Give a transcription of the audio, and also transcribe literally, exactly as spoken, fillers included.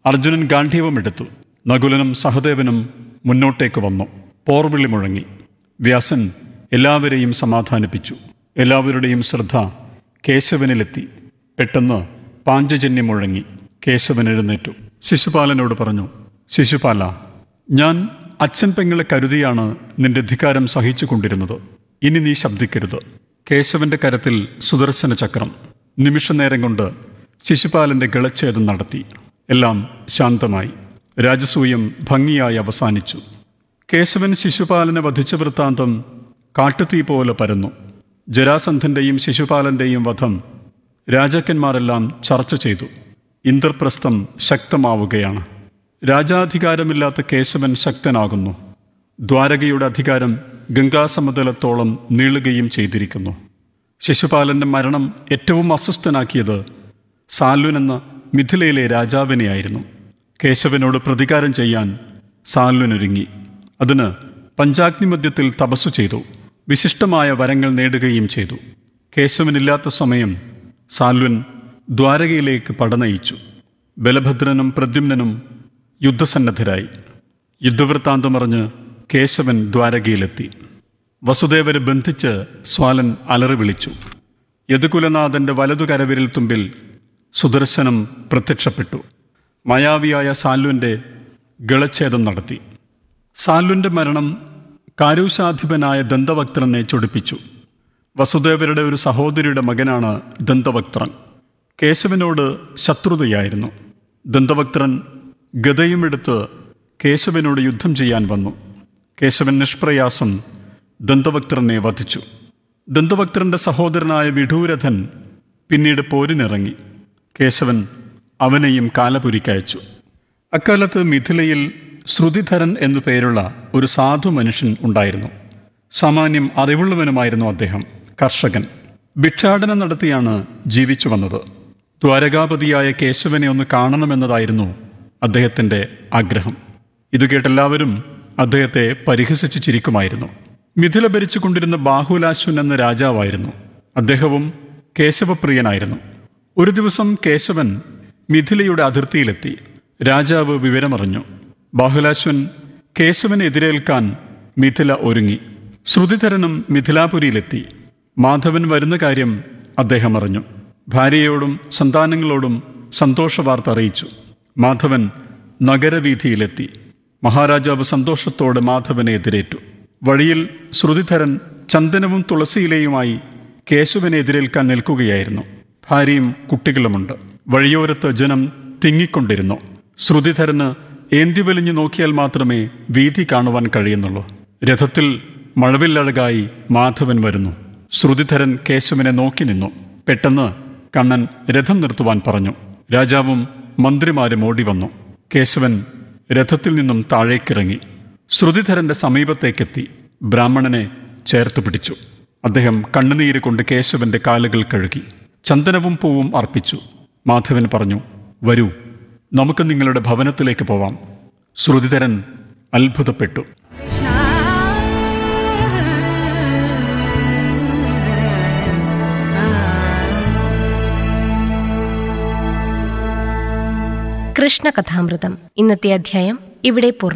അർജുനൻ ഗാണ്ഡീവമെടുത്തു. നകുലനും സഹദേവനും മുന്നോട്ടേക്ക് വന്നു. പോർവിളി മുഴങ്ങി. വ്യാസൻ എല്ലാവരെയും സമാധാനിപ്പിച്ചു. എല്ലാവരുടെയും ശ്രദ്ധ കേശവനിലെത്തി. പെട്ടെന്ന് പാഞ്ചജന്യം മുഴങ്ങി. കേശവൻ എഴുന്നേറ്റു. ശിശുപാലനോട് പറഞ്ഞു, ശിശുപാല, ഞാൻ അച്ഛൻ പെങ്ങളെ കരുതിയാണ് നിന്റെ ധിക്കാരം സഹിച്ചു കൊണ്ടിരുന്നത്. ഇനി നീ ശബ്ദിക്കരുത്. കേശവന്റെ കരത്തിൽ സുദർശന ചക്രം. നിമിഷനേരം കൊണ്ട് ശിശുപാലന്റെ ഗളച്ഛേദം നടത്തി. എല്ലാം ശാന്തമായി. രാജസൂയം ഭംഗിയായി അവസാനിച്ചു. കേശവൻ ശിശുപാലനെ വധിച്ച വൃത്താന്തം കാട്ടുതീ പോലെ പരന്നു. ജരാസന്ധന്റെയും ശിശുപാലന്റെയും വധം രാജാക്കന്മാരെല്ലാം ചർച്ച ചെയ്തു. ഇന്ദ്രപ്രസ്ഥം ശക്തമാവുകയാണ്. രാജാധികാരമില്ലാത്ത കേശവൻ ശക്തനാകുന്നു. ദ്വാരകയുടെ അധികാരം ഗംഗാസമതലത്തോളം നീളുകയും ചെയ്തിരിക്കുന്നു. ശിശുപാലന്റെ മരണം ഏറ്റവും അസ്വസ്ഥനാക്കിയത് സാൽവൻ എന്ന മിഥിലയിലെ രാജാവിനെയായിരുന്നു. കേശവനോട് പ്രതികാരം ചെയ്യാൻ സാൽവനൊരുങ്ങി. അതിന് പഞ്ചാഗ്നി മധ്യത്തിൽ തപസ്സു ചെയ്തു. വിശിഷ്ടമായ വരങ്ങൾ നേടുകയും ചെയ്തു. കേശവനില്ലാത്ത സമയം സാൽവൻ ദ്വാരകയിലേക്ക് പടനയിച്ചു. ബലഭദ്രനും പ്രദ്യുമ്നനും യുദ്ധസന്നദ്ധരായി. യുദ്ധവൃത്താന്തമറിഞ്ഞ് കേശവൻ ദ്വാരകയിലെത്തി. വസുദേവരെ ബന്ധിച്ച് സ്വാലൻ അലറി വിളിച്ചു. യദുകുലനാഥന്റെ വലതു കരവിരൽ തുമ്പിൽ സുദർശനം പ്രത്യക്ഷപ്പെട്ടു. മായാവിയായ സാൽവന്റെ ഗളച്ഛേദം നടത്തി. സാൽവന്റെ മരണം കാരൂശാധിപനായ ദന്തവക്ത്രനെ ചൊടിപ്പിച്ചു. വസുദേവരുടെ ഒരു സഹോദരിയുടെ മകനാണ് ദന്തവക്ത്രൻ. കേശവനോട് ശത്രുതയായിരുന്നു. ദന്തവക്ത്രൻ ഗദയുമെടുത്ത് കേശവനോട് യുദ്ധം ചെയ്യാൻ വന്നു. കേശവൻ നിഷ്പ്രയാസം ദന്തവക്ത്രനെ വധിച്ചു. ദന്തവക്ത്രന്റെ സഹോദരനായ വിഡൂരഥൻ പിന്നീട് പോരിനിറങ്ങി. കേശവൻ അവനെയും കാലപുരിക്കയച്ചു. അക്കാലത്ത് മിഥിലയിൽ ശ്രുതിധരൻ എന്നു പേരുള്ള ഒരു സാധു മനുഷ്യൻ ഉണ്ടായിരുന്നു. സാമാന്യം അറിവുള്ളവനുമായിരുന്നു അദ്ദേഹം. കർഷകൻ. ഭിക്ഷാടനം നടത്തിയാണ് ജീവിച്ചു വന്നത്. ദ്വാരകാപതിയായ കേശവനെ ഒന്ന് കാണണമെന്നതായിരുന്നു അദ്ദേഹത്തിൻ്റെ ആഗ്രഹം. ഇത് കേട്ടെല്ലാവരും അദ്ദേഹത്തെ പരിഹസിച്ചു ചിരിക്കുമായിരുന്നു. മിഥില ഭരിച്ചുകൊണ്ടിരുന്ന ബാഹുലാശ്വൻ എന്ന രാജാവായിരുന്നു. അദ്ദേഹവും കേശവപ്രിയനായിരുന്നു. ഒരു ദിവസം കേശവൻ മിഥിലയുടെ അതിർത്തിയിലെത്തി. രാജാവ് വിവരമറിഞ്ഞു. ബാഹുലാശ്വൻ കേശവനെ എതിരേൽക്കാൻ മിഥില ഒരുങ്ങി. ശ്രുതിധരനും മിഥിലാപുരിയിലെത്തി. മാധവൻ വരുന്ന കാര്യം അദ്ദേഹം അറിഞ്ഞു. ഭാര്യയോടും സന്താനങ്ങളോടും സന്തോഷവാർത്ത അറിയിച്ചു. മാധവൻ നഗരവീഥിയിലെത്തി. മഹാരാജാവ് സന്തോഷത്തോടെ മാധവനെ എതിരേറ്റു. വഴിയിൽ ശ്രുതിധരൻ ചന്ദനവും തുളസിയിലയുമായി കേശവനെ എതിരേൽക്കാൻ നിൽക്കുകയായിരുന്നു. ഭാര്യയും കുട്ടികളുമുണ്ട്. വഴിയോരത്ത് ജനം തിങ്ങിക്കൊണ്ടിരുന്നു. ശ്രുതിധരന് ഏന്തി വലിഞ്ഞു നോക്കിയാൽ മാത്രമേ വീഥി കാണുവാൻ കഴിയുന്നുള്ളൂ. രഥത്തിൽ മഴവില്ലഴകായി മാധവൻ വരുന്നു. ശ്രുതിധരൻ കേശവനെ നോക്കി നിന്നു. പെട്ടെന്ന് കണ്ണൻ രഥം നിർത്തുവാൻ പറഞ്ഞു. രാജാവും മന്ത്രിമാരും ഓടി വന്നു. കേശവൻ രഥത്തിൽ നിന്നും താഴേക്കിറങ്ങി. ശ്രുതിധരന്റെ സമീപത്തേക്കെത്തി. ബ്രാഹ്മണനെ ചേർത്ത് പിടിച്ചു. അദ്ദേഹം കണ്ണുനീര് കൊണ്ട് കേശവന്റെ കാലുകൾ കഴുകി. ചന്ദനവും പൂവും അർപ്പിച്ചു. മാധവൻ പറഞ്ഞു, വരൂ, നമുക്ക് നിങ്ങളുടെ ഭവനത്തിലേക്ക് പോവാം. ശ്രുതിധരൻ അത്ഭുതപ്പെട്ടു. കൃഷ്ണകഥാമൃതം ഇന്നത്തെ അധ്യായം ഇവിടെ പൂർണ്ണ.